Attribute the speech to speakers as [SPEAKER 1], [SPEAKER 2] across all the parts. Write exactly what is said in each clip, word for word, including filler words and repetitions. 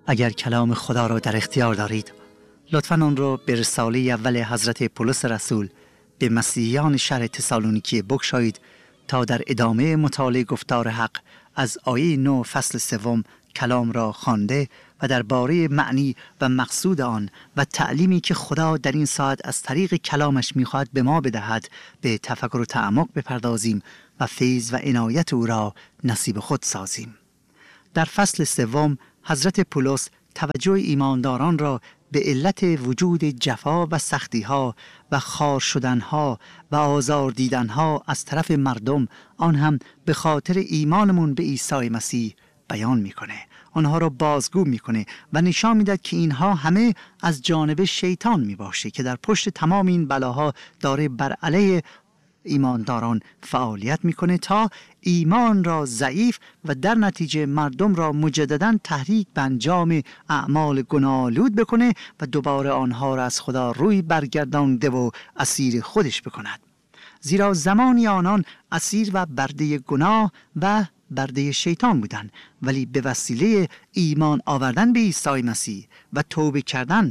[SPEAKER 1] اگر کلام خدا را در اختیار دارید، لطفاً آن را به رساله اول حضرت پولس رسول به مسیحیان شهر تسالونیکی بگشایید تا در ادامه مطالعه گفتار حق از آیه نه فصل سوم کلام را خوانده و درباره معنی و مقصود آن و تعلیمی که خدا در این ساعت از طریق کلامش می‌خواهد به ما بدهد به تفکر و تعمق بپردازیم و فیض و عنایت او را نصیب خود سازیم. در فصل سوم حضرت پولس توجه ایمانداران را به علت وجود جفا و سختی‌ها و خار شدن‌ها و آزار دیدن‌ها از طرف مردم، آن هم به خاطر ایمانمون به عیسی مسیح بیان می‌کنه. آنها را بازگو می‌کنه و نشان می‌دهد که اینها همه از جانب شیطان می‌باشه که در پشت تمام این بلاها داره بر علیه ایمانداران فعالیت میکنه تا ایمان را ضعیف و در نتیجه مردم را مجدداً تحریک به انجام اعمال گناه‌آلود بکنه و دوباره آنها را از خدا روی برگردانده و اسیر خودش بکند. زیرا زمانی آنان اسیر و برده گناه و برده شیطان بودند، ولی به وسیله ایمان آوردن به عیسی مسیح و توبه کردن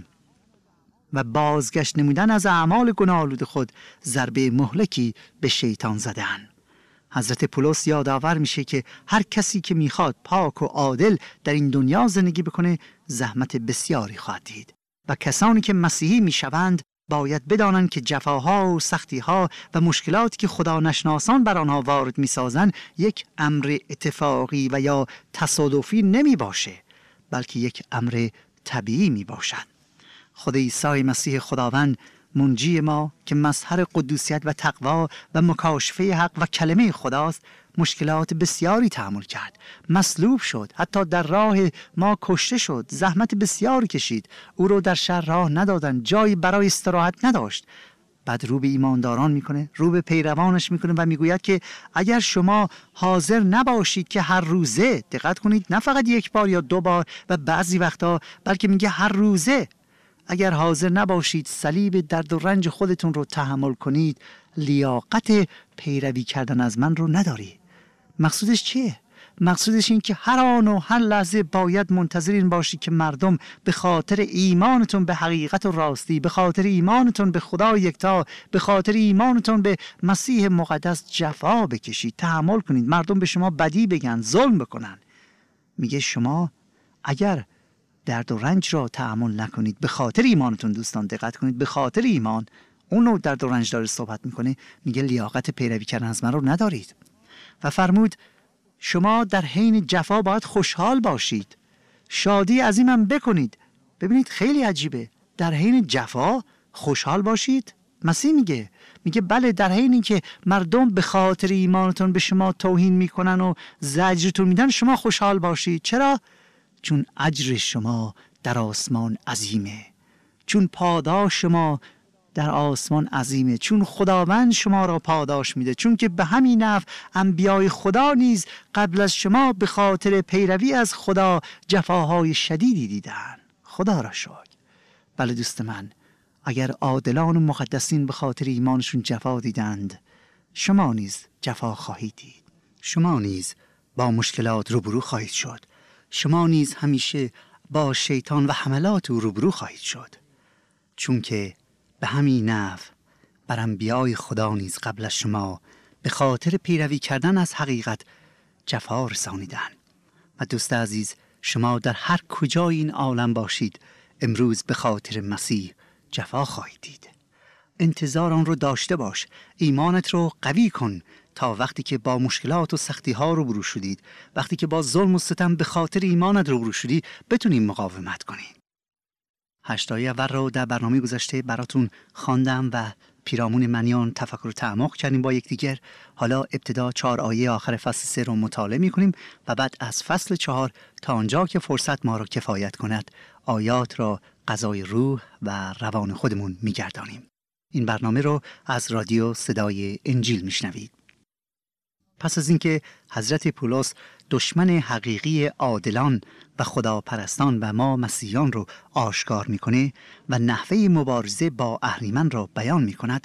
[SPEAKER 1] و بازگشت نمودن از اعمال گناه‌آلود خود ضربه مهلکی به شیطان زدن. حضرت پولس یادآور میشه که هر کسی که میخواد پاک و عادل در این دنیا زندگی بکنه زحمت بسیاری خواهد دید و کسانی که مسیحی میشوند باید بدانند که جفاها و سختیها و مشکلاتی که خدا نشناسان بر آنها وارد میسازند یک امر اتفاقی و یا تصادفی نمی باشه، بلکه یک امر طبیعی می باشد. خود عیسی مسیح خداوند منجی ما که مظهر قدوسیت و تقوا و مکاشفه حق و کلمه خداست مشکلات بسیاری تحمل کرد، مصلوب شد، حتی در راه ما کشته شد، زحمت بسیاری کشید، او رو در شهر راه ندادن، جایی برای استراحت نداشت. بعد رو به ایمانداران میکنه، رو به پیروانش میکنه و میگوید که اگر شما حاضر نباشید که هر روزه، دقت کنید، نه فقط یک بار یا دو بار و بعضی وقتا، بلکه میگه هر روزه، اگر حاضر نباشید صلیب درد و رنج خودتون رو تحمل کنید، لیاقت پیروی کردن از من رو نداری. مقصودش چیه؟ مقصودش این که هر آن و هر لحظه باید منتظر این باشی که مردم به خاطر ایمانتون به حقیقت و راستی، به خاطر ایمانتون به خدا یکتا، به خاطر ایمانتون به مسیح مقدس جفا بکشید، تحمل کنید، مردم به شما بدی بگن، ظلم بکنن. میگه شما اگر درد و رنج را تحمل نکنید به خاطر ایمانتون، دوستان دقت کنید، به خاطر ایمان، اونو درد و رنج داره صحبت میکنه، میگه لیاقت پیروی کردن از من رو ندارید. و فرمود شما در حین جفا باید خوشحال باشید، شادی عظیمم بکنید. ببینید خیلی عجیبه، در حین جفا خوشحال باشید. مسیح میگه میگه بله، در حین این که مردم به خاطر ایمانتون به شما توهین میکنن و زجرتون میدن، شما خوشحال باشید. چرا؟ چون اجر شما در آسمان عظیمه، چون پاداش شما در آسمان عظیمه، چون خداوند شما را پاداش میده، چون که به همین نحو انبیای خدا نیز قبل از شما به خاطر پیروی از خدا جفاهای شدیدی دیدن. خدا را شکر. بله دوست من، اگر عادلان و مقدسین به خاطر ایمانشون جفا دیدند، شما نیز جفا خواهید دید. شما نیز با مشکلات روبرو خواهید شد. شما نیز همیشه با شیطان و حملات او روبرو خواهید شد، چون که به همین نحو بر انبیای خدا نیز قبل از شما به خاطر پیروی کردن از حقیقت جفا رسانیدن. و دوست عزیز، شما در هر کجای این عالم باشید امروز به خاطر مسیح جفا خواهید دید. انتظار آن رو داشته باش، ایمانت رو قوی کن تا وقتی که با مشکلات و سختی ها روبرو شدید، وقتی که با ظلم و ستم به خاطر ایمانت روبرو شدی، بتونی مقاومت کنی. هشتای اول رو در برنامه گذشته براتون خواندم و پیرامون منیان تفکر و تعمق کردیم با یکدیگر. حالا ابتدا چهار آیه آخر فصل سه رو مطالعه می‌کنیم و بعد از فصل چهار تا آنجا که فرصت ما را کفایت کند آیات را غذای روح و روان خودمون می‌گردانیم. این برنامه رو از رادیو صدای انجیل میشنوید. پس از اینکه حضرت پولس دشمن حقیقی عادلان و خداپرستان و ما مسیحیان رو آشکار میکنه و نحوه مبارزه با اهریمن را بیان میکند،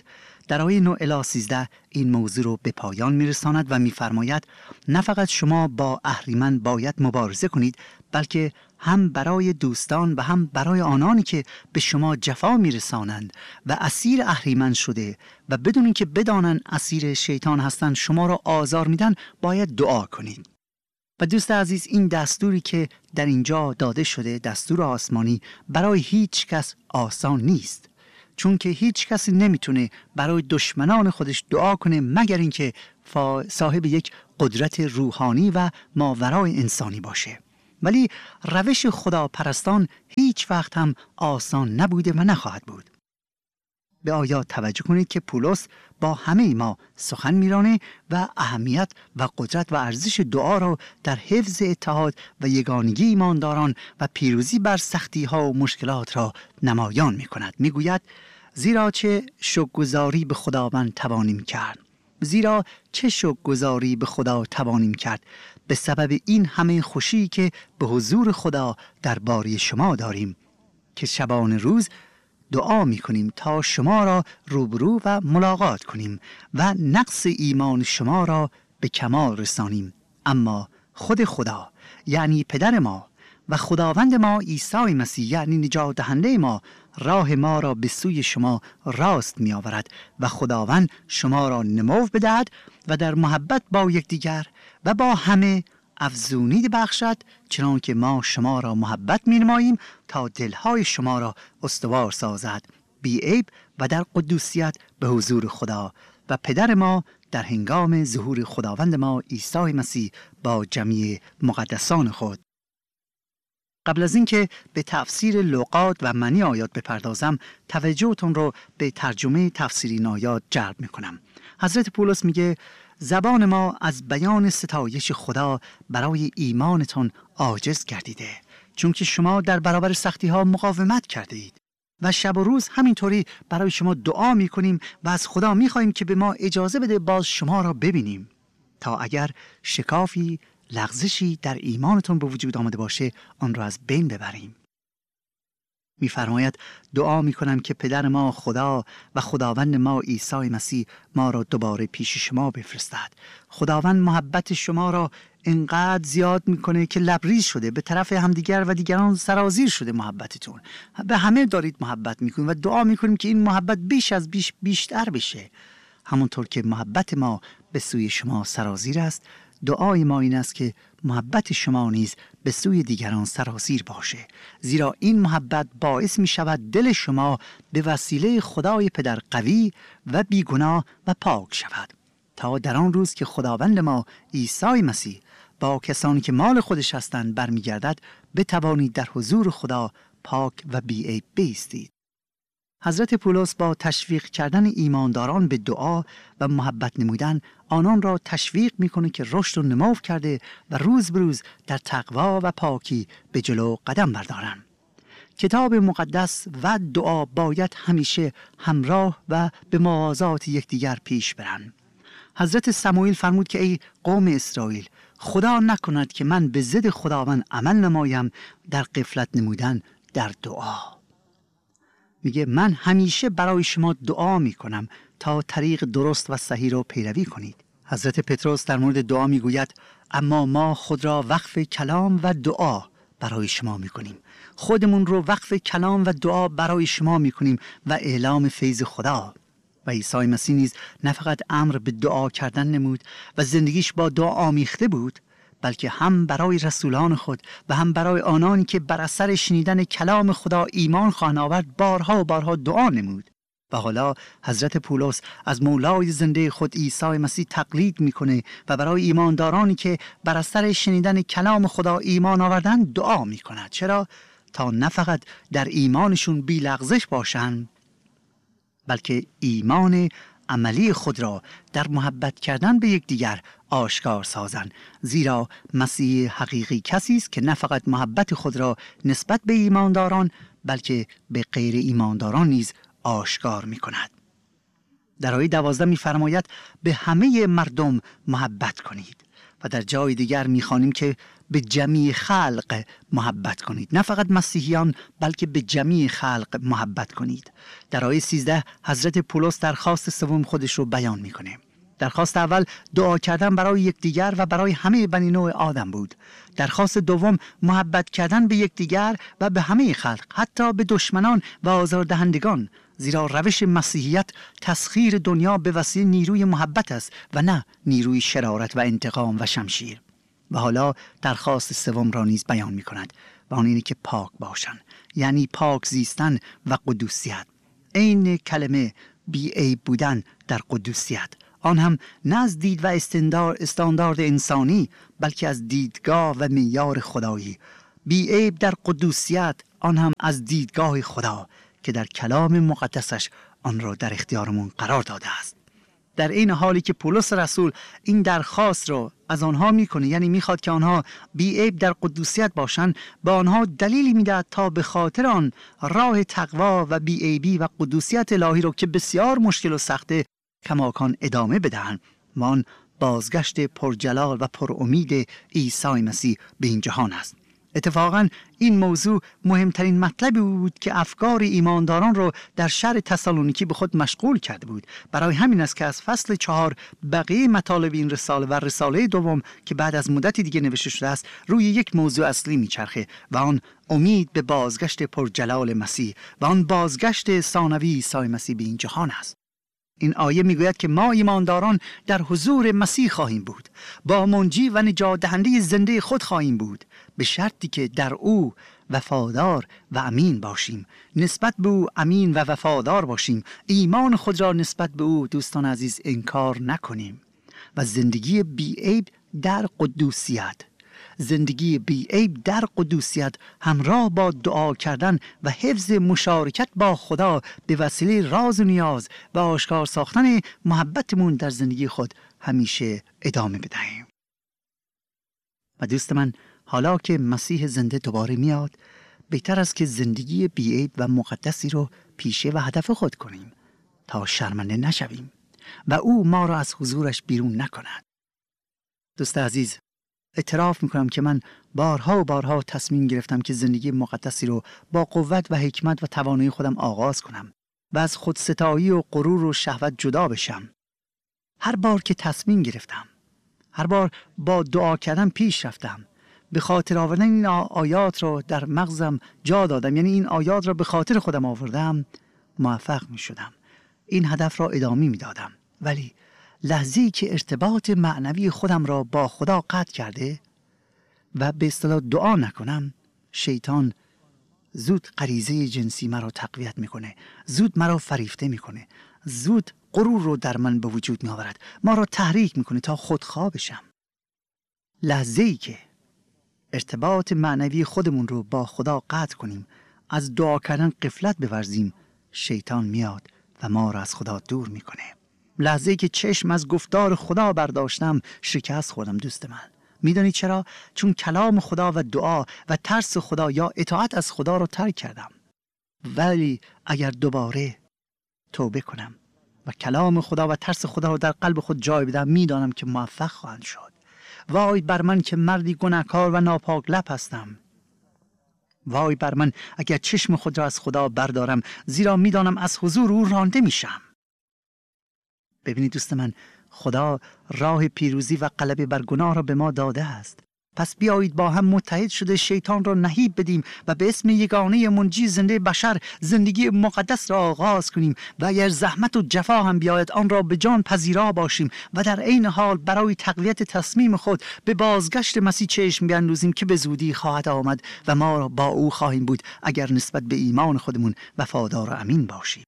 [SPEAKER 1] در آیه نه الی سیزده این موضوع رو به پایان میرساند و میفرماید نه فقط شما با اهریمن باید مبارزه کنید، بلکه هم برای دوستان و هم برای آنانی که به شما جفا میرسانند و اسیر اهریمن شده و بدون اینکه بدانند اسیر شیطان هستند شما را آزار میدن باید دعا کنید. و دوست عزیز، این دستوری که در اینجا داده شده، دستور آسمانی، برای هیچ کس آسان نیست، چون که هیچ کسی نمیتونه برای دشمنان خودش دعا کنه مگر اینکه صاحب یک قدرت روحانی و ماورای انسانی باشه. ولی روش خداپرستان هیچ وقت هم آسان نبوده و نخواهد بود. به آیات توجه کنید که پولس با همه ما سخن میرانه و اهمیت و قدرت و ارزش دعا را در حفظ اتحاد و یگانگی ایمانداران و پیروزی بر سختی ها و مشکلات را نمایان می کند. می گوید زیرا چه شکرگزاری به خداوند توانیم کرد. زیرا چه شکرگزاری به خدا توانیم کرد به سبب این همه خوشی که به حضور خدا در باری شما داریم که شبان روز دعا می کنیم تا شما را روبرو و ملاقات کنیم و نقص ایمان شما را به کمال رسانیم. اما خود خدا یعنی پدر ما و خداوند ما عیسی مسیح یعنی نجات دهنده ما راه ما را به سوی شما راست می آورد و خداوند شما را نمو بدهد و در محبت با یکدیگر و با همه افزونی بخشد، چنان که ما شما را محبت می نماییم تا دلهای شما را استوار سازد بی عیب و در قدوسیت به حضور خدا و پدر ما در هنگام ظهور خداوند ما عیسی مسیح با جمیع مقدسان خود. قبل از اینکه به تفسیر لغات و معنی آیات بپردازم، توجهتون رو به ترجمه تفسیری این آیات جلب میکنم. حضرت پولس میگه زبان ما از بیان ستایش خدا برای ایمانتون عاجز گردیده، چون که شما در برابر سختی ها مقاومت کردید و شب و روز همینطوری برای شما دعا میکنیم و از خدا میخواهیم که به ما اجازه بده باز شما را ببینیم تا اگر شکافی لغزشی در ایمانتون به وجود آمده باشه آن را از بین ببریم. می‌فرماید دعا می‌کنم که پدر ما خدا و خداوند ما عیسی مسیح ما را دوباره پیش شما بفرستد. خداوند محبت شما را انقدر زیاد می‌کنه که لبریز شده، به طرف همدیگر و دیگران سرازیر شده محبتتون. به همه دارید محبت می‌کنید و دعا می‌کنیم که این محبت بیش از بیش بیشتر بشه. همونطور که محبت ما به سوی شما سرازیر است، دعای ما این است که محبت شما نیز به سوی دیگران سرازیر باشه، زیرا این محبت باعث می شود دل شما به وسیله خدای پدر قوی و بیگناه و پاک شود، تا در آن روز که خداوند ما عیسی مسیح با کسانی که مال خودش هستند برمیگردد بتوانید در حضور خدا پاک و بی‌عیب بایستید. حضرت پولس با تشویق کردن ایمانداران به دعا و محبت نمودن آنان را تشویق میکنه که رشد و نمو کرده و روز به روز در تقوا و پاکی به جلو قدم بردارن. کتاب مقدس و دعا باید همیشه همراه و به موازات یکدیگر پیش برن. حضرت سموئیل فرمود که ای قوم اسرائیل، خدا نکند که من به ضد خداوند عمل نمایم در غفلت نمودن در دعا. میگه من همیشه برای شما دعا میکنم تا طریق درست و صحیح رو پیروی کنید. حضرت پتروس در مورد دعا میگوید اما ما خود را وقف کلام و دعا برای شما میکنیم. خودمون رو وقف کلام و دعا برای شما میکنیم و اعلام فیض خدا. و عیسی مسیح نیز نه فقط امر به دعا کردن نمود و زندگیش با دعا آمیخته بود، بلکه هم برای رسولان خود و هم برای آنانی که بر اثر شنیدن کلام خدا ایمان خواهند آورد بارها و بارها دعا نمود. و حالا حضرت پولس از مولای زنده خود عیسی مسیح تقلید میکنه و برای ایماندارانی که بر اثر شنیدن کلام خدا ایمان آوردن دعا میکند. چرا؟ تا نه فقط در ایمانشون بی لغزش باشن، بلکه ایمان عملی خود را در محبت کردن به یکدیگر آشکار سازند. زیرا مسیح حقیقی کسی است که نه فقط محبت خود را نسبت به ایمانداران بلکه به غیر ایمانداران نیز آشکار می کند. در آیه دوازده می فرماید به همه مردم محبت کنید و در جای دیگر می‌خوانیم که به جمیع خلق محبت کنید. نه فقط مسیحیان بلکه به جمیع خلق محبت کنید. در آیه سیزده حضرت پولس درخواست سوم خودش رو بیان می‌کنه. درخواست اول دعا کردن برای یکدیگر و برای همه بنی نوع آدم بود. درخواست دوم محبت کردن به یکدیگر و به همه خلق، حتی به دشمنان و آزاردهندگان، زیرا روش مسیحیت تسخیر دنیا به وسیله نیروی محبت است و نه نیروی شرارت و انتقام و شمشیر. و حالا درخواست سوم را نیز بیان می کند و آن اینه که پاک باشند، یعنی پاک زیستن و قدوسیت. عین کلمه بی عیب بودن در قدوسیت، آن هم نه از دید و استاندارد انسانی بلکه از دیدگاه و معیار خدایی. بی عیب در قدوسیت، آن هم از دیدگاه خدا که در کلام مقدسش آن را در اختیارمون قرار داده است. در این حالی که پولس رسول این درخواست را از آنها میکنه، یعنی میخواد که آنها بی عیب در قدوسیت باشند، به آنها دلیلی میدهد تا به خاطر آن راه تقوا و بی عیبی و قدوسیت الهی را که بسیار مشکل و سخته کماکان ادامه بدهند. مان بازگشت پرجلال و پر امید عیسی مسیح به این جهان است. اتفاقاً این موضوع مهمترین مطلبی بود که افکار ایمانداران را در شهر تسالونیکی به خود مشغول کرده بود. برای همین است که از فصل چهار بقیه مطالب این رساله و رساله دوم که بعد از مدتی دیگه نوشته شده است روی یک موضوع اصلی میچرخه و آن امید به بازگشت پرجلال مسیح و آن بازگشت ثانوی عیسی مسیح به این جهان است. این آیه میگوید که ما ایمانداران در حضور مسیح خواهیم بود، با منجی و نجات دهنده زنده خود خواهیم بود، به شرطی که در او وفادار و امین باشیم. نسبت به او امین و وفادار باشیم، ایمان خود را نسبت به او دوستان عزیز انکار نکنیم و زندگی بی‌عیب در قدوسیت زندگی بی‌عیب در قدوسیت همراه با دعا کردن و حفظ مشارکت با خدا به وسیله راز و نیاز و آشکار ساختن محبتمون در زندگی خود همیشه ادامه بدهیم. و دوست من، حالا که مسیح زنده دوباره میاد، بهتر است که زندگی بی‌عیب و مقدسی رو پیشه و هدف خود کنیم تا شرمنده نشویم و او ما را از حضورش بیرون نکند. دوست عزیز، اعتراف میکنم که من بارها و بارها تصمیم گرفتم که زندگی مقدسی رو با قوت و حکمت و توانایی خودم آغاز کنم و از خودستایی و غرور و شهوت جدا بشم. هر بار که تصمیم گرفتم، هر بار با دعا کردن پیش رفتم، به خاطر آوردن این آیات رو در مغزم جا دادم، یعنی این آیات رو به خاطر خودم آوردم، موفق می شدم. این هدف را ادامه می دادم. ولی لحظه‌ای که ارتباط معنوی خودم را با خدا قطع کرده و به اصطلاح دعا نکنم، شیطان زود غریزه جنسی مرا تقویت میکنه، زود مرا فریفته میکنه، زود غرور رو در من به وجود میآورد، ما را تحریک میکنه تا خودخواه بشم. لحظه‌ای که ارتباط معنوی خودمون رو با خدا قطع کنیم، از دعا کردن غفلت بورزیم، شیطان میاد و ما را از خدا دور میکنه. لحظه‌ای که چشم از گفتار خدا برداشتم، شکست خوردم دوست من. میدونید چرا؟ چون کلام خدا و دعا و ترس خدا یا اطاعت از خدا رو ترک کردم. ولی اگر دوباره توبه کنم و کلام خدا و ترس خدا رو در قلب خود جای بدم، میدانم که موفق خواهم شد. وای بر من که مردی گناهکار و ناپاک لب هستم. وای بر من اگر چشم خود را از خدا بردارم، زیرا میدانم از حضور او رانده میشم. ببینید دوست من، خدا راه پیروزی و غلبه بر گناه را به ما داده است. پس بیایید با هم متحد شده شیطان را نهیب بدیم و به اسم یگانه منجی زنده بشر زندگی مقدس را آغاز کنیم و اگر زحمت و جفا هم بیاید آن را به جان پذیرا باشیم و در عین حال برای تقویت تصمیم خود به بازگشت مسیح چشم بیندازیم که به زودی خواهد آمد و ما با او خواهیم بود اگر نسبت به ایمان خودمون وفادار و امین باشیم.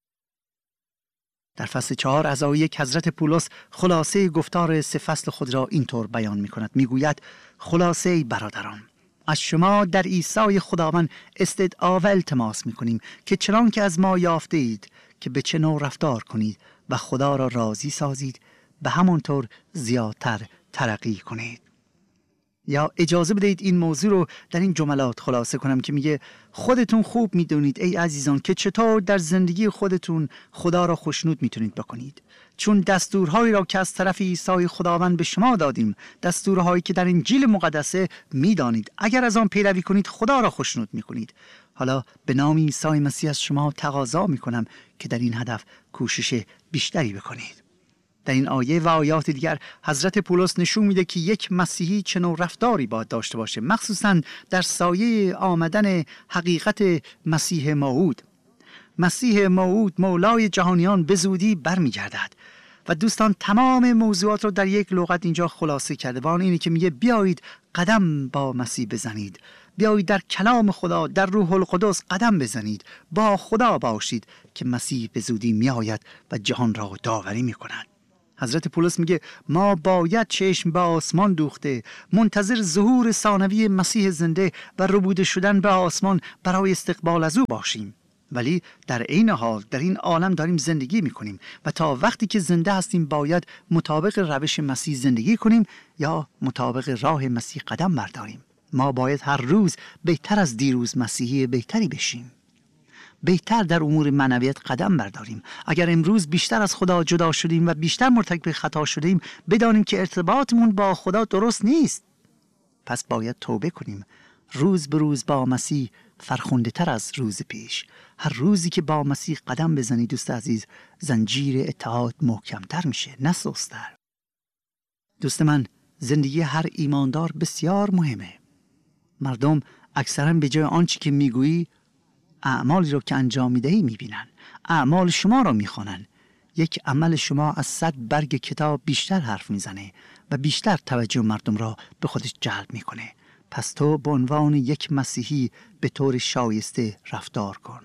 [SPEAKER 1] در فصل چهار از آیه یک حضرت پولس خلاصه گفتار سه فصل خود را اینطور بیان می کند. می گوید: خلاصه برادران، از شما در عیسی خداوند استدعا و التماس می کنیم که چنان که از ما یافته اید که به چه نوع رفتار کنید و خدا را راضی سازید، به همانطور زیادتر ترقی کنید. یا اجازه بدهید این موضوع رو در این جملات خلاصه کنم که میگه خودتون خوب میدونید ای عزیزان که چطور در زندگی خودتون خدا را خوشنود میتونید بکنید، چون دستورهایی را که از طرف عیسی خداوند به شما دادیم، دستورهایی که در انجیل مقدسه میدانید، اگر از آن پیروی کنید خدا را خوشنود میکنید. حالا به نام عیسی مسیح از شما تقاضا میکنم که در این هدف کوشش بیشتری بکنید. در این آیه و آیات دیگر حضرت پولس نشون میده که یک مسیحی چه نوع رفتاری باید داشته باشه، مخصوصاً در سایه آمدن حقیقت مسیح موعود. مسیح موعود مولای جهانیان به زودی برمیگردد و دوستان تمام موضوعات رو در یک لغت اینجا خلاصه کرده و آن اینه که میگه بیایید قدم با مسیح بزنید، بیایید در کلام خدا، در روح القدس قدم بزنید، با خدا باشید که مسیح به زودی میآید و جهان را داوری میکند. حضرت پولس میگه ما باید چشم به آسمان دوخته منتظر ظهور ثانوی مسیح زنده و ربوده شدن به آسمان برای استقبال از او باشیم. ولی در عین حال در این عالم داریم زندگی میکنیم و تا وقتی که زنده هستیم باید مطابق روش مسیح زندگی کنیم یا مطابق راه مسیح قدم برداریم. ما باید هر روز بهتر از دیروز مسیحی بهتری بشیم، بهتر در امور معنویت قدم برداریم. اگر امروز بیشتر از خدا جدا شدیم و بیشتر مرتکب خطا شدیم، بدانیم که ارتباطمون با خدا درست نیست. پس باید توبه کنیم، روز به روز با مسیح فرخنده تر از روز پیش. هر روزی که با مسیح قدم بزنی دوست عزیز، زنجیر اتحاد محکمتر میشه، نه سست‌تر. دوست من، زندگی هر ایماندار بسیار مهمه. مردم اکثرا به جای آنچه که میگویی اعمالی رو که انجام میدهی میبینن، اعمال شما رو میخوانن. یک عمل شما از صد برگ کتاب بیشتر حرف میزنه و بیشتر توجه مردم را به خودش جلب میکنه. پس تو به عنوان یک مسیحی به طور شایسته رفتار کن.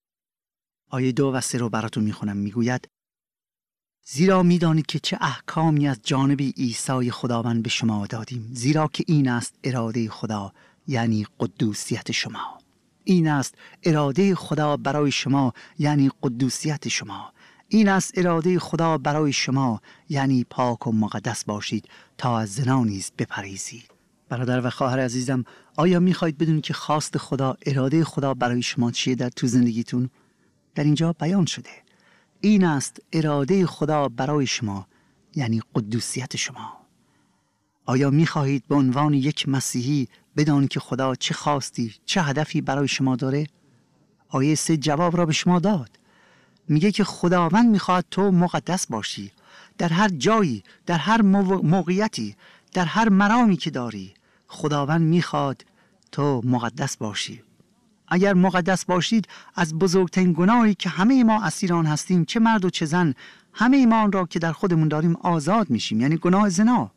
[SPEAKER 1] آیه دو و سه رو براتون میخونم. میگوید زیرا میدانید که چه احکامی از جانب عیسی خداوند به شما دادیم، زیرا که این است اراده خدا، یعنی قدوسیت شما. این است اراده خدا برای شما، یعنی قدوسیت شما. این است اراده خدا برای شما، یعنی پاک و مقدس باشید تا از زنا نیز بپرهیزید. برادر و خواهر عزیزم، آیا میخواهید بدونید که خواست خدا، اراده خدا برای شما چیه در تو زندگیتون؟ در اینجا بیان شده. این است اراده خدا برای شما، یعنی قدوسیت شما. آیا میخواهید به عنوان یک مسیحی بدانید که خدا چه خواستی، چه هدفی برای شما داره؟ آیه سه جواب را به شما داد. میگه که خداوند میخواد تو مقدس باشی در هر جایی، در هر موقعیتی، در هر مرامی که داری. خداوند میخواد تو مقدس باشی. اگر مقدس باشید، از بزرگترین گناهی که همه ما اسیران هستیم، چه مرد و چه زن، همه ما آن را که در خودمون داریم آزاد میشیم، یعنی گناه زنا.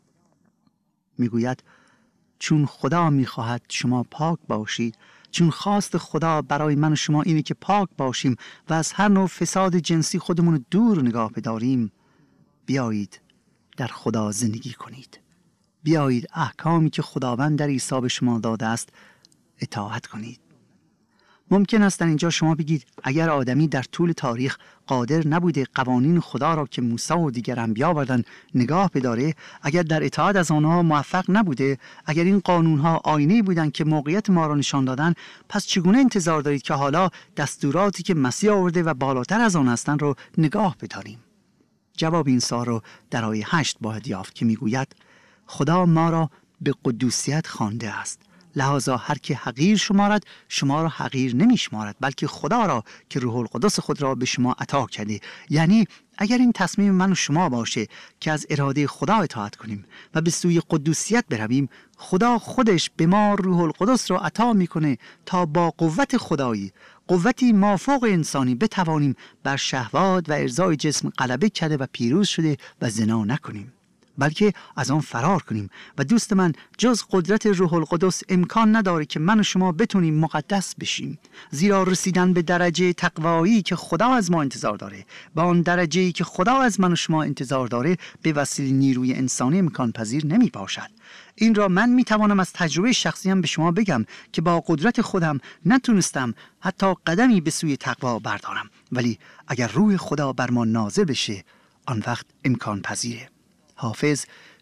[SPEAKER 1] میگوید چون خدا میخواهد شما پاک باشید، چون خواست خدا برای من و شما اینه که پاک باشیم و از هر نوع فساد جنسی خودمون رو دور نگاه بداریم، بیایید در خدا زندگی کنید. بیایید احکامی که خداوند در عیسی به شما داده است اطاعت کنید. ممکن است در اینجا شما بگید اگر آدمی در طول تاریخ قادر نبوده قوانین خدا را که موسی و دیگر انبیا آوردن نگاه بداره، اگر در اطاعت از آنها موفق نبوده، اگر این قانونها آینه‌ای بودن که موقعیت ما را نشان دادن، پس چگونه انتظار دارید که حالا دستوراتی که مسیح آورده و بالاتر از آن هستند رو نگاه بداریم؟ جواب این سوال رو در آیه هشت باید یافت که میگوید خدا ما را به قدوسیت خوانده است، لذا هر که حقیر شمارد شما را حقیر نمیشمارد، بلکه خدا را که روح القدس خود را به شما عطا کرده. یعنی اگر این تصمیم من و شما باشه که از اراده خدا اطاعت کنیم و به سوی قدوسیت برویم، خدا خودش به ما روح القدس را عطا میکنه تا با قوت خدایی، قوتی مافوق انسانی، بتوانیم بر شهوات و ارضای جسم غلبه کرده و پیروز شده و زنا نکنیم، بلکه از آن فرار کنیم. و دوست من، جز قدرت روح القدس امکان نداره که من و شما بتونیم مقدس بشیم، زیرا رسیدن به درجه تقوایی که خدا از ما انتظار داره، با آن درجه‌ای که خدا از من و شما انتظار داره، به وسیله نیروی انسانی امکان پذیر نمی باشد. این را من می توانم از تجربه شخصیم به شما بگم که با قدرت خودم نتونستم حتی قدمی به سوی تقوا بردارم، ولی اگر روح خدا بر ما نازل بشه، آن وقت امکان پذیره. حافظ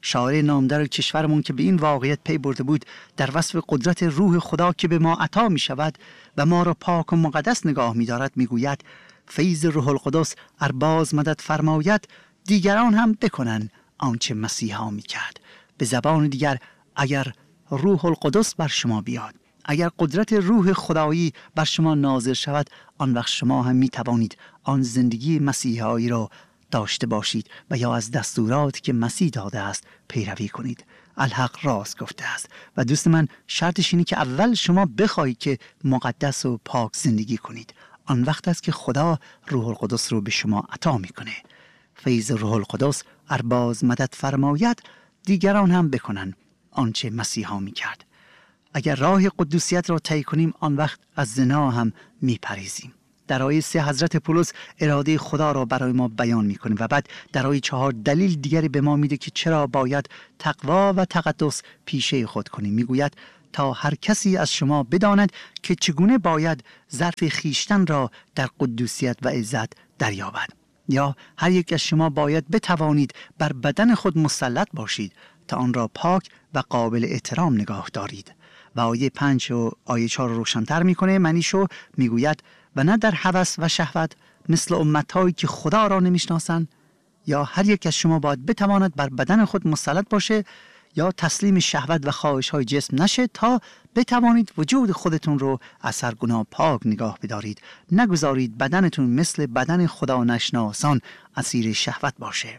[SPEAKER 1] شاعر نامدار کشورمون که به این واقعیت پی برده بود در وصف قدرت روح خدا که به ما عطا می شود و ما را پاک و مقدس نگاه می دارد می گوید فیض روح القدس ارباز مدد فرماید دیگران هم بکنن آنچه مسیحا می کرد. به زبان دیگر اگر روح القدس بر شما بیاد، اگر قدرت روح خدایی بر شما نازل شود، آن وقت شما هم می توانید آن زندگی مسیحایی را داشته باشید و یا از دستورات که مسیح داده است پیروی کنید. الحق راست گفته است و دوست من شرطش اینه که اول شما بخواهید که مقدس و پاک زندگی کنید. آن وقت است که خدا روح القدس رو به شما عطا میکنه. فیض روح القدس ارباز مدد فرماید دیگران هم بکنن آنچه مسیحا میکرد. اگر راه قدوسیت را طی کنیم آن وقت از زنا هم میپریزیم. در آیه سه حضرت پولس اراده خدا را برای ما بیان میکنه و بعد در آیه چهار دلیل دیگری به ما میده که چرا باید تقوا و تقدس پیشه خود کنیم. میگوید تا هر کسی از شما بداند که چگونه باید ظرف خیشتن را در قدوسیت و عزت دریابد. یا هر یک از شما باید بتوانید بر بدن خود مسلط باشید تا آن را پاک و قابل احترام نگاه دارید. و آیه پنج و آیه چهار رو روشن‌تر میکنه. معنیشو میگوید و نه در هوس و شهوت مثل امتهایی که خدا را نمیشناسند. یا هر یک از شما باید بتواند بر بدن خود مسلط باشه یا تسلیم شهوت و خواهش‌های جسم نشه تا بتوانید وجود خودتون رو از هر گناه پاک نگاه بدارید. نگذارید بدنتون مثل بدن خدا نشناسان اسیر شهوت باشه.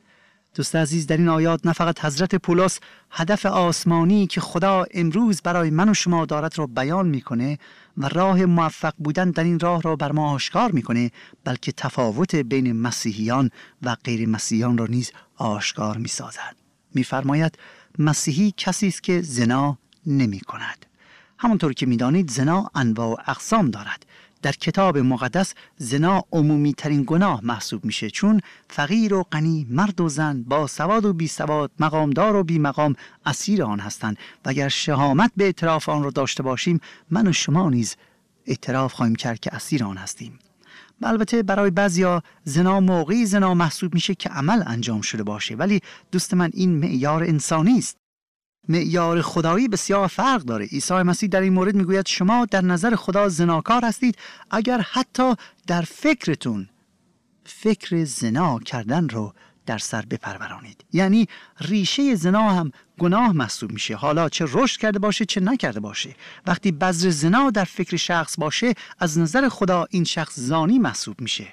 [SPEAKER 1] دوست عزیز، در این آیات نه فقط حضرت پولس هدف آسمانی که خدا امروز برای من و شما دارد را بیان میکنه و راه موفق بودن در این راه را بر ما آشکار میکنه، بلکه تفاوت بین مسیحیان و غیر مسیحیان را نیز آشکار میسازد. میفرماید مسیحی کسی است که زنا نمی کند. همونطور که میدانید زنا انواع و اقسام دارد. در کتاب مقدس زنا عمومی ترین گناه محسوب میشه، چون فقیر و غنی، مرد و زن، با سواد و بی سواد، مقامدار و بی مقام اسیر آن هستند و اگر شهامت به اعتراف آن را داشته باشیم من و شما نیز اعتراف خواهیم کرد که اسیر آن هستیم. البته برای بعضیا زنا موقعی زنا محسوب میشه که عمل انجام شده باشه، ولی دوست من این معیار انسانی است. معیار خدایی بسیار فرق داره. عیسی مسیح در این مورد میگوید شما در نظر خدا زناکار هستید اگر حتی در فکرتون فکر زنا کردن رو در سر بپرورانید. یعنی ریشه زنا هم گناه محسوب میشه، حالا چه رشد کرده باشه چه نکرده باشه. وقتی بذر زنا در فکر شخص باشه از نظر خدا این شخص زانی محسوب میشه.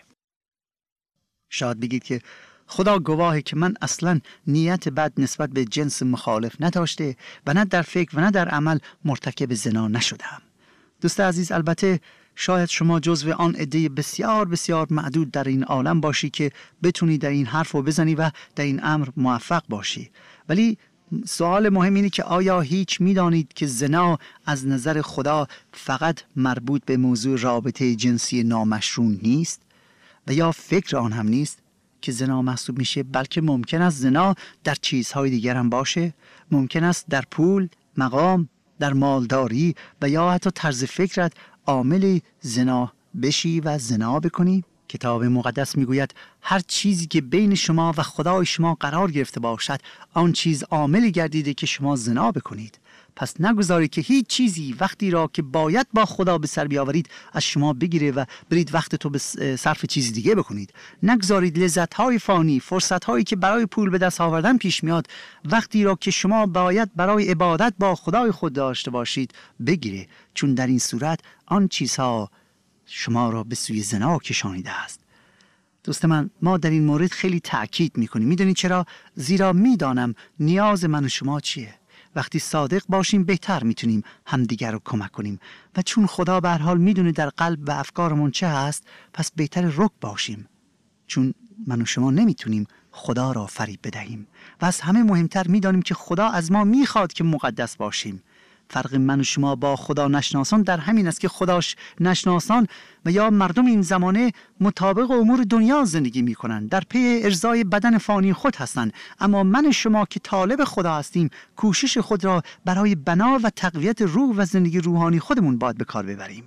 [SPEAKER 1] شاید بگید که خدا گواهه که من اصلا نیت بد نسبت به جنس مخالف نداشته و نه در فکر و نه در عمل مرتکب زنا نشدم. دوست عزیز، البته شاید شما جزو آن عده بسیار بسیار معدود در این عالم باشی که بتونی در این حرف رو بزنی و در این امر موفق باشی، ولی سوال مهم اینه که آیا هیچ میدانید که زنا از نظر خدا فقط مربوط به موضوع رابطه جنسی نامشروع نیست و یا فکر آن هم نیست که زنا محسوب میشه، بلکه ممکن است زنا در چیزهای دیگر هم باشه. ممکن است در پول، مقام، در مالداری و یا حتی طرز فکرت عامل زنا بشی و زنا بکنی. کتاب مقدس میگوید هر چیزی که بین شما و خدای شما قرار گرفته باشد آن چیز عاملی گردیده که شما زنا بکنید. پس نگذارید که هیچ چیزی وقتی را که باید با خدا به سر بیاورید از شما بگیره و برید وقت تو به صرف چیز دیگه بکنید. نگذارید لذت‌های فانی، فرصت‌هایی که برای پول به دست آوردن پیش میاد وقتی را که شما باید برای عبادت با خدای خود داشته باشید بگیره، چون در این صورت آن چیزها شما را به سوی زنا کشانیده است. دوست من، ما در این مورد خیلی تأکید میکنیم. میدونید چرا؟ زیرا میدانم نیاز من و شما چیه. وقتی صادق باشیم بهتر میتونیم همدیگر رو کمک کنیم و چون خدا به هر حال میدونه در قلب و افکارمون چه هست، پس بهتر رک باشیم، چون من و شما نمیتونیم خدا را فریب بدهیم و از همه مهمتر میدانیم که خدا از ما میخواد که مقدس باشیم. فرق من و شما با خدا نشناسان در همین است که خداش نشناسان و یا مردم این زمانه مطابق امور دنیا زندگی می کنند، در پی ارضای بدن فانی خود هستند، اما من و شما که طالب خدا هستیم کوشش خود را برای بنا و تقویت روح و زندگی روحانی خودمون باید به کار ببریم.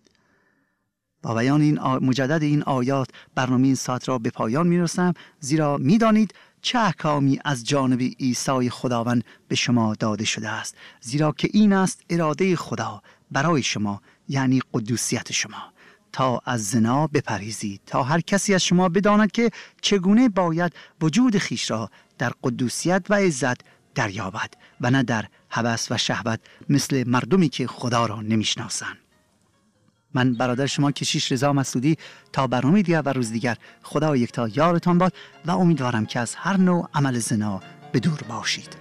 [SPEAKER 1] با بیان این مجدد این آیات برنامه این ساعت را به پایان می رسم، زیرا می دانید چه احکامی از جانب عیسی خداوند به شما داده شده است، زیرا که این است اراده خدا برای شما، یعنی قدوسیت شما، تا از زنا بپرهیزید، تا هر کسی از شما بداند که چگونه باید وجود خیش را در قدوسیت و عزت دریابد و نه در هوس و شهوت مثل مردمی که خدا را نمیشناسند. من برادر شما کشیش رضا مسعودی، تا برنامه دیگر و روز دیگر، خدا یکتا یارتان باد و امیدوارم که از هر نوع عمل زنا به دور باشید.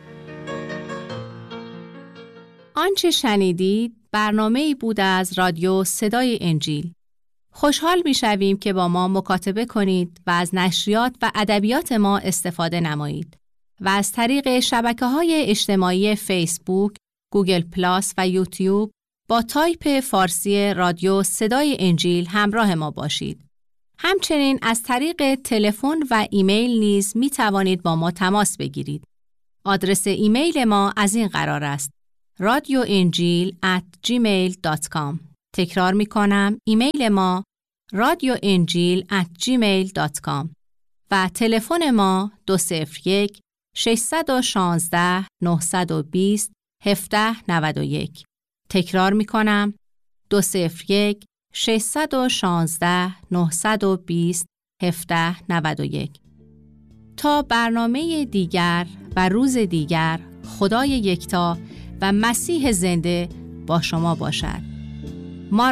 [SPEAKER 2] آنچه شنیدید برنامه‌ای بود از رادیو صدای انجیل. خوشحال می‌شویم که با ما مکاتبه کنید و از نشریات و ادبیات ما استفاده نمایید و از طریق شبکه‌های اجتماعی فیسبوک، گوگل پلاس و یوتیوب با تایپ فارسی رادیو صدای انجیل همراه ما باشید. همچنین از طریق تلفن و ایمیل نیز می توانید با ما تماس بگیرید. آدرس ایمیل ما از این قرار است: رادیو انجیل ات جیمیل دات کام. تکرار می کنم، ایمیل ما رادیو انجیل ات جیمیل دات کام و تلفن ما دو صفر یک ششصد و شانزده نهصد و بیست هفده نود و یک. تکرار می کنم، دو صفر یک ششصد و شانزده نهصد و بیست هفده نود و یک. تا برنامه دیگر و روز دیگر، خدای یکتا و مسیح زنده با شما باشد.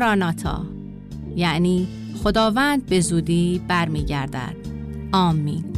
[SPEAKER 2] ماراناتا، یعنی خداوند به زودی برمیگردد. آمین.